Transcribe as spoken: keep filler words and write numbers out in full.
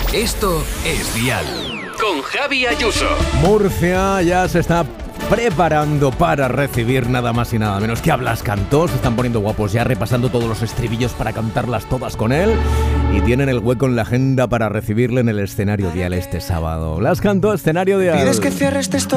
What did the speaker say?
Esto es Dial. Con Javi Ayuso. Murcia ya se está preparando para recibir nada más y nada menos que a Blas Cantó. Se están poniendo guapos ya, repasando todos los estribillos para cantarlas todas con él. Y tienen el hueco en la agenda para recibirle en el escenario Dial este sábado. Blas Cantó, escenario Dial. ¿Pides que cierres esta